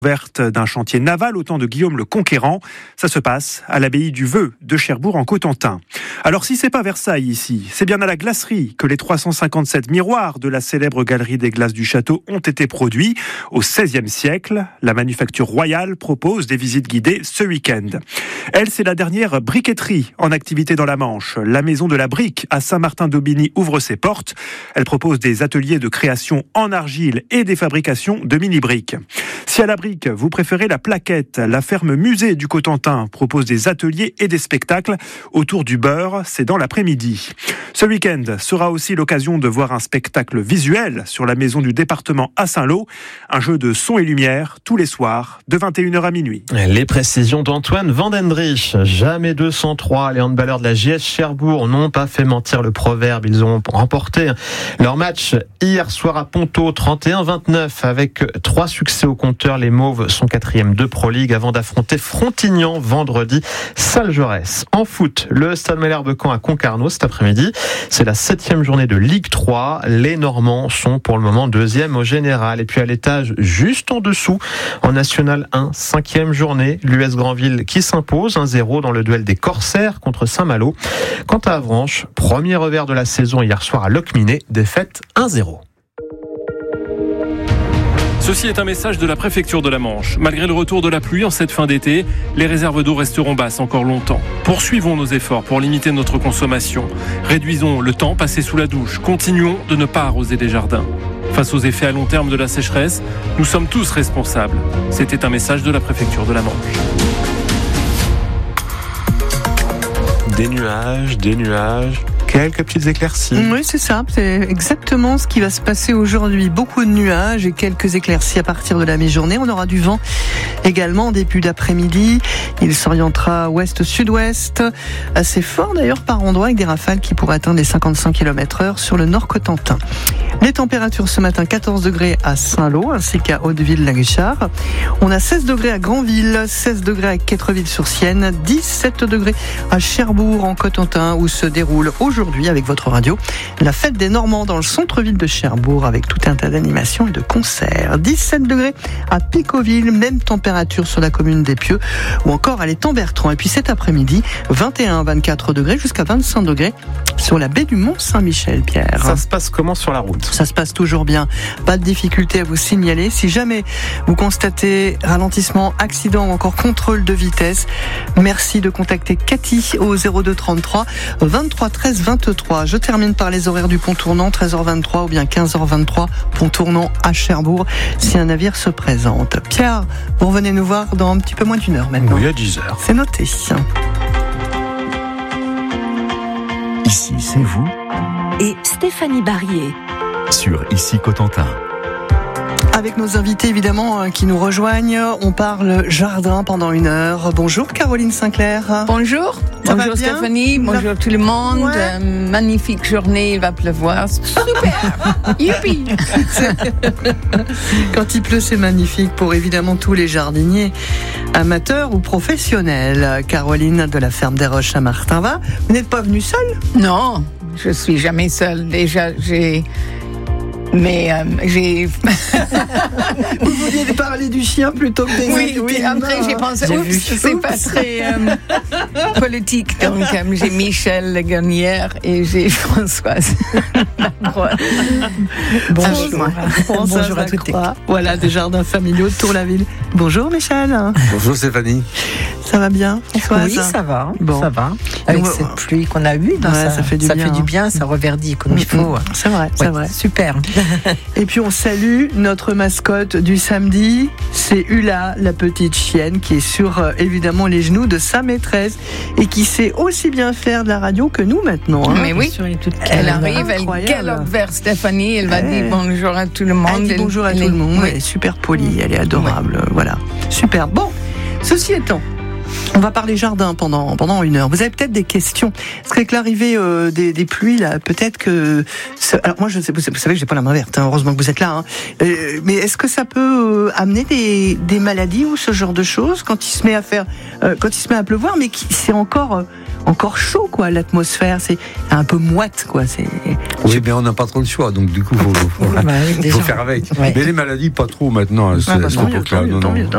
Verte d'un chantier naval au temps de Guillaume le Conquérant. Ça se passe à l'abbaye du Vœu de Cherbourg en Cotentin. Alors si c'est pas Versailles ici, c'est bien à la glacerie que les 357 miroirs de la célèbre galerie des glaces du château ont été produits. Au XVIe siècle, la manufacture royale propose des visites guidées ce week-end. Elle, c'est la dernière briqueterie en activité dans la Manche. La maison de la brique à Saint-Martin-d'Aubigny ouvre ses portes. Elle propose des ateliers de création en argile et des fabrications de mini-briques. Si à la brique, vous préférez la plaquette, la ferme musée du Cotentin propose des ateliers et des spectacles autour du beurre, c'est dans l'après-midi. Ce week-end sera aussi l'occasion de voir un spectacle visuel sur la maison du département à Saint-Lô, un jeu de son et lumière tous les soirs de 21h à minuit. Les précisions d'Antoine Vandendrich. Jamais 203, les handballeurs de la JS Cherbourg n'ont pas fait mentir le proverbe. Ils ont remporté leur match hier soir à Ponto, 31-29, avec 3 succès au compteur. Les Mauves sont 4e de Pro League avant d'affronter Frontignan vendredi, salle Jaurès. En foot, le Stade Malherbe Caen à Concarneau cet après-midi. C'est la 7e journée de Ligue 3. Les Normands sont pour le moment 2e au général. Et puis à l'étage juste en dessous, en National 1, 5e journée, l'US Granville qui s'impose 1-0 dans le duel des Corsaires contre Saint-Malo. Quant à Avranches, premier revers de la saison hier soir à Locminé, défaite 1-0. Ceci est un message de la préfecture de la Manche. Malgré le retour de la pluie en cette fin d'été, les réserves d'eau resteront basses encore longtemps. Poursuivons nos efforts pour limiter notre consommation. Réduisons le temps passé sous la douche. Continuons de ne pas arroser les jardins. Face aux effets à long terme de la sécheresse, nous sommes tous responsables. C'était un message de la préfecture de la Manche. Des nuages. Quelques petites éclaircies. Oui, c'est ça. C'est exactement ce qui va se passer aujourd'hui. Beaucoup de nuages et quelques éclaircies à partir de la mi-journée. On aura du vent également en début d'après-midi. Il s'orientera ouest-sud-ouest. Assez fort d'ailleurs par endroits avec des rafales qui pourraient atteindre les 55 km/h sur le nord Cotentin. Les températures ce matin, 14 degrés à Saint-Lô ainsi qu'à Hauteville-la-Guichard. On a 16 degrés à Granville, 16 degrés à Quettreville-sur-Sienne, 17 degrés à Cherbourg en Cotentin où se déroule aujourd'hui avec votre radio la fête des Normands dans le centre-ville de Cherbourg avec tout un tas d'animations et de concerts. 17 degrés à Picoville, même température sur la commune d'Épieux ou encore à l'Étang-Bertrand. Et puis cet après-midi, 21-24 degrés jusqu'à 25 degrés sur la baie du Mont-Saint-Michel, Pierre. Ça se passe comment sur la route ? Ça se passe toujours bien. Pas de difficulté à vous signaler. Si jamais vous constatez ralentissement, accident ou encore contrôle de vitesse, merci de contacter Cathy au 02 33 23 13 23. Je termine par les horaires du pont tournant, 13h23 ou bien 15h23, pont tournant à Cherbourg, si un navire se présente. Pierre, vous revenez nous voir dans un petit peu moins d'une heure maintenant. Oui, à 10h. C'est noté. Ici, c'est vous et Stéphanie Barrier sur Ici Cotentin. Avec nos invités évidemment qui nous rejoignent, on parle jardin pendant une heure. Bonjour Caroline Sinclair. Bonjour. Bonjour Stéphanie, bonjour tout le monde. Ouais. Magnifique journée, il va pleuvoir. Super. Youpi. Quand il pleut, c'est magnifique pour évidemment tous les jardiniers, amateurs ou professionnels. Caroline de la ferme des Roches à Martinvat. Vous n'êtes pas venue seule ? Non, je suis jamais seule. Déjà, j'ai... Vous vouliez parler du chien plutôt que des invités. Oui, après j'ai pensé, c'est pas très politique. Donc j'ai Michel Legarnière et j'ai Françoise. Bonjour à toutes. Voilà, des jardins familiaux de Tour-la-Ville. Bonjour Michel. Bonjour Stéphanie. Ça va bien, Françoise ? Oui, ça va. Bon. Ça va. Avec cette pluie qu'on a eue, ça fait du bien, ça reverdit comme il faut. C'est vrai, c'est vrai. Super. Et puis on salue notre mascotte du samedi, c'est Hula, la petite chienne qui est sur évidemment les genoux de sa maîtresse et qui sait aussi bien faire de la radio que nous maintenant. Hein. Mais oui, elle arrive, elle galope vers Stéphanie, elle va dire bonjour à tout le monde. Elle dit bonjour à tout le monde, elle est super polie, elle est adorable, voilà. Super. Bon, ceci étant, on va parler jardin pendant une heure. Vous avez peut-être des questions. Parce qu'avec l'arrivée des pluies, là, peut-être que... Alors moi, je sais, vous savez que j'ai pas la main verte, hein, heureusement que vous êtes là. Hein. Mais est-ce que ça peut amener des maladies ou ce genre de choses quand il se met à pleuvoir, mais c'est encore chaud, quoi, l'atmosphère. C'est un peu moite, quoi. Oui, mais on n'a pas trop le choix, donc du coup, faut faire avec. Ouais. Mais les maladies, pas trop maintenant, à cette époque-là. Tant mieux.